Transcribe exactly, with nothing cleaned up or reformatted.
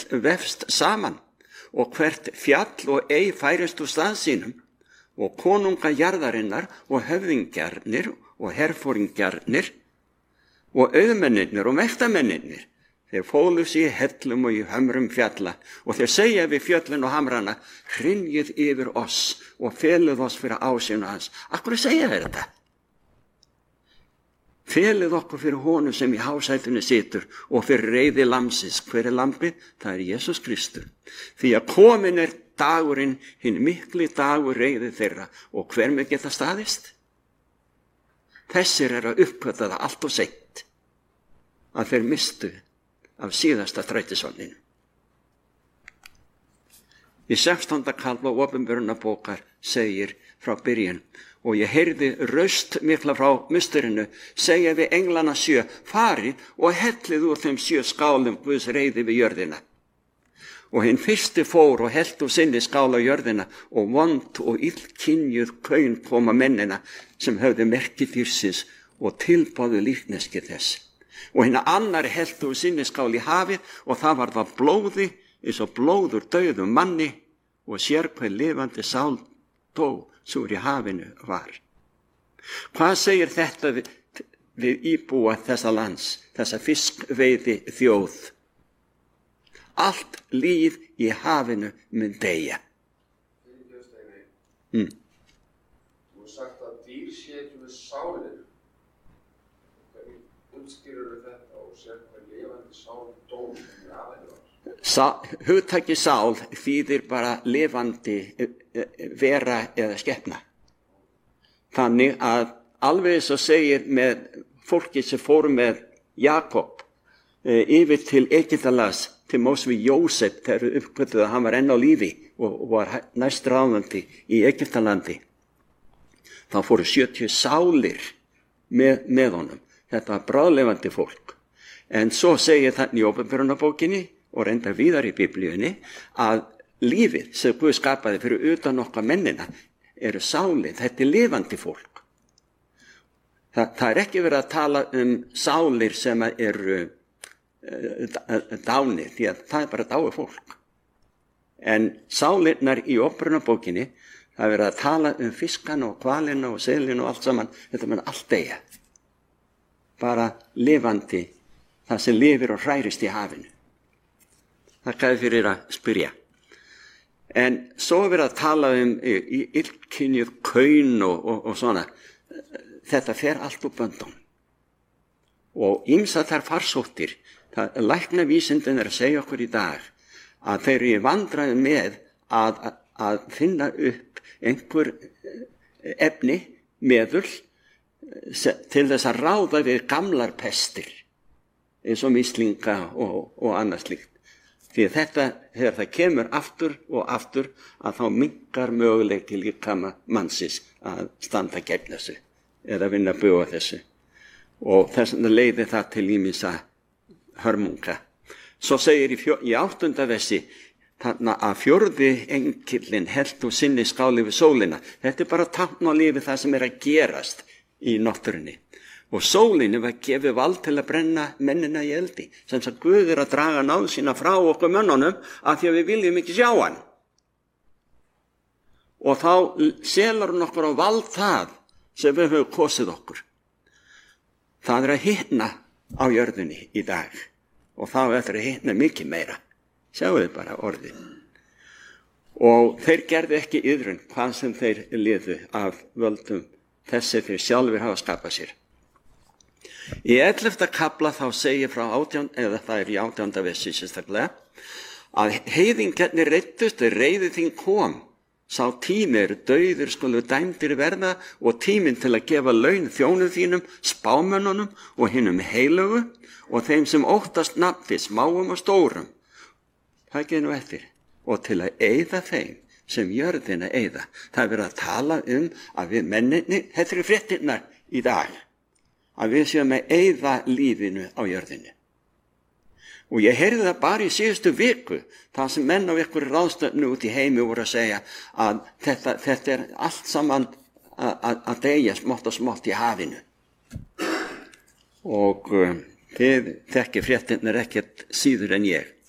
vefst saman og hvert fjall og ei færist úr stað sínum og konunga jarðarinnar og höfðingjarnir og herforingjarnir og auðmennirnir og mektamennirnir. Þeir fólu sig í hellum og í hömrum fjalla og þeir segja við fjöllin og hamrana, hrynjið yfir oss og feluð oss fyrir ásýn hans. Akkur segja þeir þetta? Felið okkur fyrir honum sem í hásætinu situr og fyrir reiði lamsins. Hver er lambið? Það er Jesús Kristur. Því að komin er dagurinn, hinn mikli dagur reiði þeirra og hver með geta staðist? Þessir er að uppgöta það allt og seint að þeir mistu af síðasta þrætisvagninu. Í sextánda kafla opinberunarbókar segir frá byrjun, og ég heyrði raust mikla frá musturinu segja við englana sjö, farið og hellið úr þeim sjö skálum Guðs reiði við jörðina. Og hinn fyrsti fór og hellt úr sinni skál á jörðina og vond og illkynjuð kaun koma mennina sem höfðu merki dýrsins og tilbáðu líkneski þess. Og hinn annar hellt úr sinni skál í hafið og það var það blóði eins og blóður dauðum manni og sér hver lifandi sál dó súr í hafinu var. Hvað segir þetta við, við íbúa þessa lands, þessa fiskveiði þjóð? Allt líf í hafinu mun deyja. Mm. Þú hefur sagt að dýr sé ekki með sálir. Hvernig útskýrur þetta og sér hver lifandi sál dó sem í hafinu var? Sá, hugtaki sál þýðir bara lifandi vera eða skepna. Þannig að alveg eins og segir með fólki sem fóru með Jakob e, yfir til Egyptalands til Móse við Jósef þegar við uppgöttuðu að hann var enn á lífi og, og var næst ráðandi í Egyptalandi. Þá fóru sjötíu sálir með, með honum. Þetta var bráðlefandi fólk. En svo segir þannig í opinberunarbókinni og reyndar víðar í Biblíunni að lífið sem Guð skapaði fyrir utan okkar mennina eru sálir, þetta er lifandi fólk. Þa, það er ekki verið að tala um sálir sem eru uh, dánir, því að það er bara dáið fólk. En sálirnar í opinberunarbókinni, það er verið að tala um fiskana og hvalina og selina og allt saman, þetta mun allt deyja. Bara lifandi, það sem lifir og hrærist í hafinu. Þakkaði fyrir að spyrja. En svo er verið að tala um illkynjuð kaun og, og, og svona. Þetta fer allt úr böndum. Og ýmsa þær farsóttir, það læknavísindin er að segja okkur í dag að þeir eru í vandræðum með að, að, að finna upp einhver efni, meðul, til þess að ráða við gamlar pestir, eins og mislinga og, og annað slíkt. Því að þetta, þegar það kemur aftur og aftur, að þá minnkar möguleiki líkama mannsins að standa gegn þessu, eða vinna að búa þessu. Og þess vegna leiði það til ýmissa hörmunga. Svo segir í, fjó, í áttunda versi, þarna að fjórði engillinn hellt úr sinni skáli við sólina. Þetta er bara tákn á lífi það sem er að gerast í náttúrunni. Og sólinni var gefið vald til að brenna mennina í eldi. Sem að Guð er að draga náð sína frá okkur mönnunum af því að við viljum ekki sjá hann. Og þá selur hann okkur á vald það sem við höfum kosið okkur. Það er að hitna á jörðunni í dag. Og þá er það að hitna mikið meira. Sjáu þið bara orðin. Og þeir gerðu ekki iðrun hvað sem þeir liðu af völdum þessi þeir sjálfur hafa skapað sér. Í ellefta kafla þá segir frá átján, eða það er í átjánda versi sérstaklega, að heiðingarnir reiddust og reiði þín kom. Sá tími er dauður skulu dæmdir verða og tíminn til að gefa laun þjónum þínum, spámönnunum og hinum heilugu og þeim sem óttast nafni, smáum og stórum. Það ekki nú eftir. Og til að eyða þeim sem jörðina eyða. Það er verið að tala um að við menninni, þetta eru fréttirnar í dag, að við séum að eyða lífinu á jörðinu. Og ég heyrði það bara í síðustu viku, það sem menn á ykkur ráðstöfnu út í heimi voru að segja að þetta, þetta er allt saman að, að, að deyja smátt og smátt í hafinu. Og uh, þið þekkið fréttirnar ekkert síður en ég.